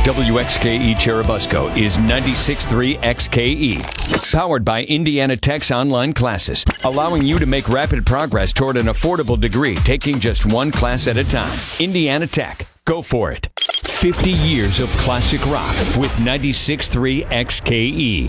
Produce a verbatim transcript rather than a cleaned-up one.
W X K E Cherubusco is ninety-six point three X K E. Powered by Indiana Tech's online classes, allowing you to make rapid progress toward an affordable degree, taking just one class at a time. Indiana Tech. Go for it. fifty years of classic rock with ninety-six point three X K E.